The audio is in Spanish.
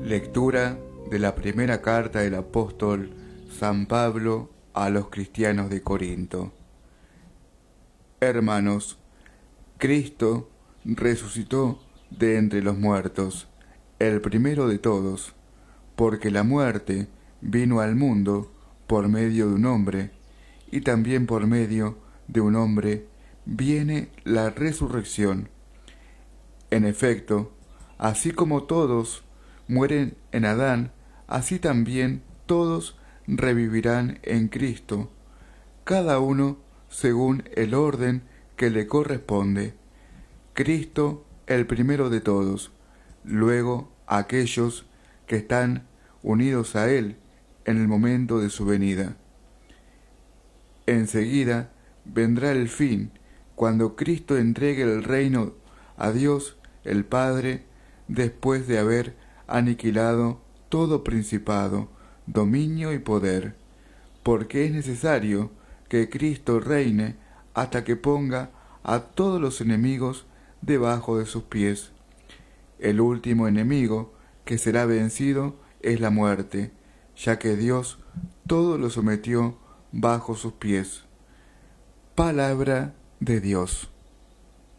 Lectura de la primera carta del apóstol San Pablo a los cristianos de Corinto. Hermanos, Cristo resucitó de entre los muertos, el primero de todos, porque la muerte vino al mundo por medio de un hombre, y también por medio de un hombre viene la resurrección. En efecto, así como todos mueren en Adán, así también todos revivirán en Cristo, cada uno según el orden que le corresponde. Cristo el primero de todos, luego aquellos que están unidos a Él en el momento de su venida. Enseguida vendrá el fin, cuando Cristo entregue el reino a Dios el Padre, después de haber aniquilado todo principado, dominio y poder, porque es necesario que Cristo reine hasta que ponga a todos los enemigos debajo de sus pies. El último enemigo que será vencido es la muerte, ya que Dios todo lo sometió bajo sus pies. Palabra de Dios.